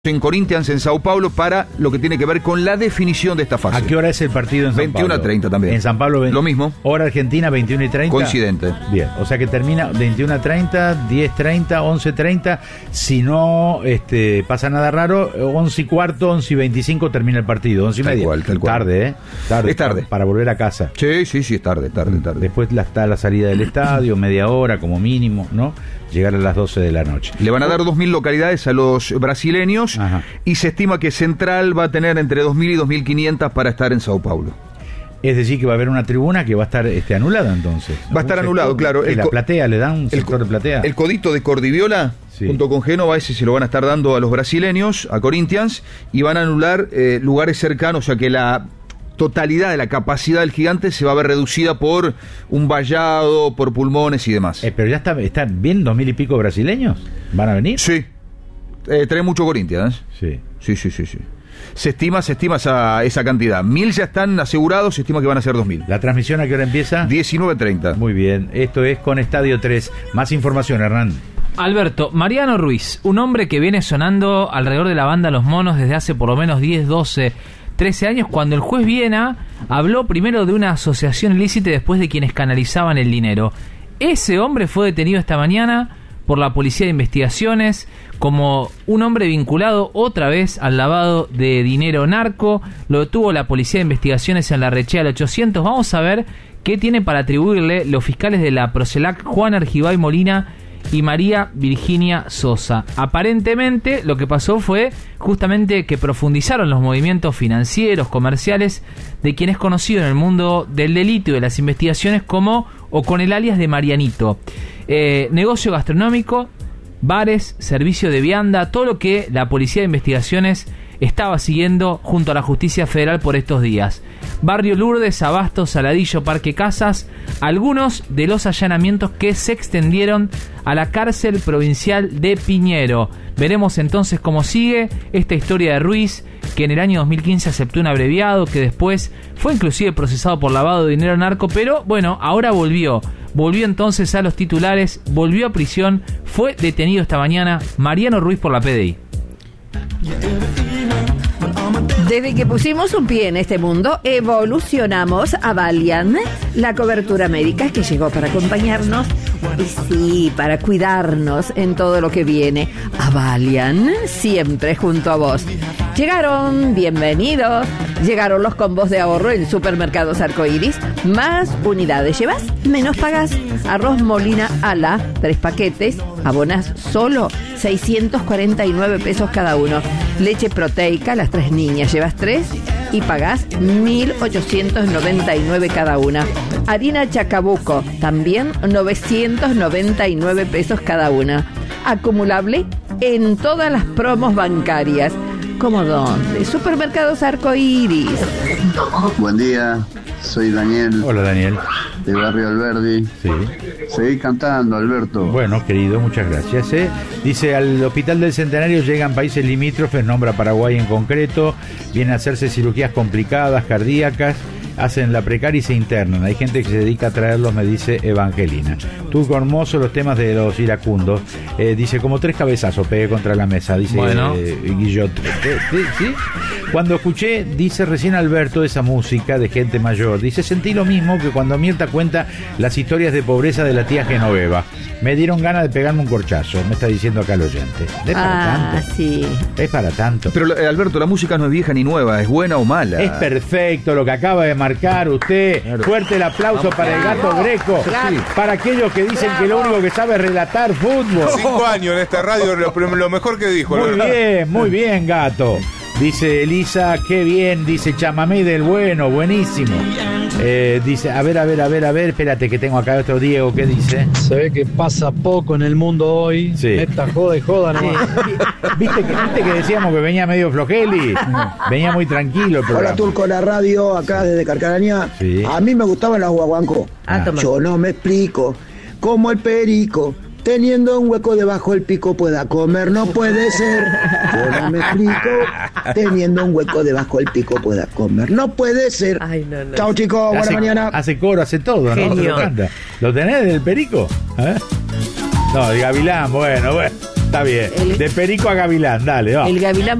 en Corinthians, en Sao Paulo, para lo que tiene que ver con la definición de esta fase. ¿A qué hora es el partido en San Pablo? 21:30 también. En San Pablo, lo mismo. Hora argentina, 21:30. Coincidente. Bien, o sea que termina 21:30, 10:30, 11:30. Si no pasa nada raro, 11:15, 11:25 termina el partido. 11:30. Tal cual. Tarde, ¿eh? Tarde. Es tarde. Para volver a casa. Sí, es tarde. Después está la salida del estadio, media hora como mínimo, ¿no? Llegar a las 12 de la noche. Le van a dar 2.000 localidades a los brasileños. Ajá. Y se estima que Central va a tener entre 2.000 y 2.500 para estar en Sao Paulo. Es decir, que va a haber una tribuna que va a estar anulada entonces, ¿no? Va a estar anulado, claro. La platea, le dan un sector de platea. El codito de Cordiviola, sí, junto con Génova, ese se lo van a estar dando a los brasileños, a Corinthians, y van a anular lugares cercanos, o sea que la totalidad de la capacidad del Gigante se va a ver reducida por un vallado, por pulmones y demás. Pero ya están bien 2.000 y pico brasileños. ¿Van a venir? Sí. Trae mucho Corinthians. Sí. Se estima esa cantidad. 1.000 ya están asegurados, se estima que van a ser 2.000. ¿La transmisión a qué hora empieza? 19:30. Muy bien, esto es con Estadio 3. Más información, Hernán. Alberto, Mariano Ruiz, un hombre que viene sonando alrededor de la banda Los Monos desde hace por lo menos 10, 12, 13 años, cuando el juez Viena habló primero de una asociación ilícita y después de quienes canalizaban el dinero. Ese hombre fue detenido esta mañana por la Policía de Investigaciones como un hombre vinculado otra vez al lavado de dinero narco. Lo detuvo la Policía de Investigaciones en la Rechea del 800. Vamos a ver qué tiene para atribuirle los fiscales de la Procelac, Juan Argibay Molina y María Virginia Sosa. Aparentemente lo que pasó fue justamente que profundizaron los movimientos financieros, comerciales de quien es conocido en el mundo del delito y de las investigaciones como, o con el alias de Marianito. Negocio gastronómico, bares, servicio de vianda, todo lo que la Policía de Investigaciones estaba siguiendo junto a la Justicia Federal por estos días. Barrio Lourdes, Abasto, Saladillo, Parque Casas, algunos de los allanamientos que se extendieron a la cárcel provincial de Piñero. Veremos entonces cómo sigue esta historia de Ruiz, que en el año 2015 aceptó un abreviado, que después fue inclusive procesado por lavado de dinero narco, pero bueno, ahora volvió entonces a los titulares, volvió a prisión, fue detenido esta mañana Mariano Ruiz por la PDI. Desde que pusimos un pie en este mundo, evolucionamos a Valiant, la cobertura médica que llegó para acompañarnos y sí, para cuidarnos en todo lo que viene. A Valiant, siempre junto a vos. Bienvenidos, llegaron los combos de ahorro en Supermercados Arcoiris. Más unidades llevas, menos pagas. Arroz Molina Ala, 3 paquetes, abonas solo 649 pesos cada uno. Leche proteica, las 3 niñas, llevas 3 y pagás 1.899 cada una. Harina Chacabuco, también 999 pesos cada una. Acumulable en todas las promos bancarias. ¿Cómo dónde? Supermercados Arcoiris. Buen día, soy Daniel. Hola, Daniel. De Barrio Alberdi. Sí. Seguí cantando, Alberto. Bueno, querido, muchas gracias. Dice, al Hospital del Centenario llegan países limítrofes, nombra Paraguay en concreto, vienen a hacerse cirugías complicadas, cardíacas, hacen la precaria y se internan. Hay gente que se dedica a traerlos, me dice Evangelina. Turco hermoso, los temas de los iracundos. Dice, como 3 cabezazos pegué contra la mesa, dice bueno. Guillot. ¿Sí? Cuando escuché, dice recién Alberto, esa música de gente mayor, dice, sentí lo mismo que cuando Mirta cuenta las historias de pobreza de la tía Genoveva. Me dieron ganas de pegarme un corchazo, me está diciendo acá el oyente. ¿Es para tanto? Sí. Es para tanto. Pero Alberto, la música no es vieja ni nueva, es buena o mala. Es perfecto lo que acaba de marcar usted. Claro. Fuerte el aplauso para el Gato Greco. Claro. Para aquellos que dicen que lo único que sabe es relatar fútbol. 5 años en esta radio, lo mejor que dijo. Muy bien, Gato. Dice Elisa, qué bien. Dice Chamamé del bueno, buenísimo. Dice, a ver, espérate que tengo acá otro Diego, ¿qué dice? Se ve que pasa poco en el mundo hoy. Sí. Esta joda nomás. ¿Viste que decíamos que venía medio flojeli? Venía muy tranquilo el programa. Hola, Turco, la radio, acá desde Carcarañá. Sí. A mí me gustaban las guaguancó. Yo no me explico cómo el perico, teniendo un hueco debajo del pico, pueda comer, no puede ser. Yo no me explico, teniendo un hueco debajo del pico, pueda comer, no puede ser. Ay, no. Chao, chicos, buena mañana. Hace coro, hace todo, Genio. ¿no? ¿Lo tenés del perico? No, de Gavilán, bueno. Está bien. De perico a gavilán, dale, va. El gavilán